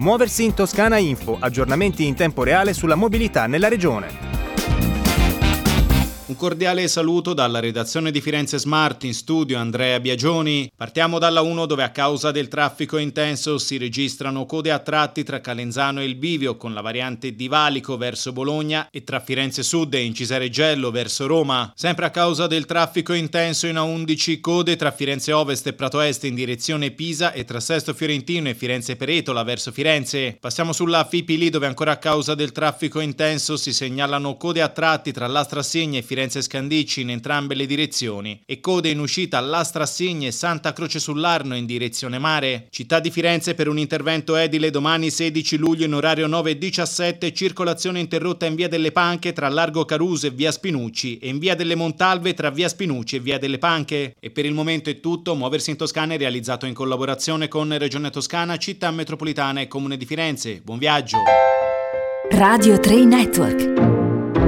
Muoversi in Toscana Info, aggiornamenti in tempo reale sulla mobilità nella regione. Un cordiale saluto dalla redazione di Firenze Smart, in studio Andrea Biagioni. Partiamo dalla 1 dove a causa del traffico intenso si registrano code a tratti tra Calenzano e il Bivio con la variante di Valico verso Bologna e tra Firenze Sud e Incisareggello verso Roma. Sempre a causa del traffico intenso in A11 code tra Firenze Ovest e Prato Est in direzione Pisa e tra Sesto Fiorentino e Firenze Peretola verso Firenze. Passiamo sulla Fipili dove ancora a causa del traffico intenso si segnalano code a tratti tra Lastra Segna e Firenze Scandicci in entrambe le direzioni e code in uscita Lastra Segna e Santa Croce sull'Arno in direzione mare. Città di Firenze per un intervento edile domani 16 luglio in orario 9:17, circolazione interrotta in via delle Panche tra Largo Caruso e via Spinucci e in via delle Montalve tra via Spinucci e via delle Panche. E per il momento è tutto. Muoversi in Toscana è realizzato in collaborazione con Regione Toscana, Città Metropolitana e Comune di Firenze. Buon viaggio! Radio 3 Network.